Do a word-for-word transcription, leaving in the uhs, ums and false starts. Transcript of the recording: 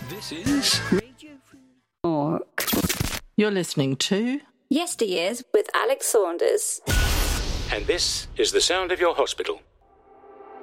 This is Radio Orc. You're listening to Yesteryears with Alex Saunders. And this is the sound of your hospital.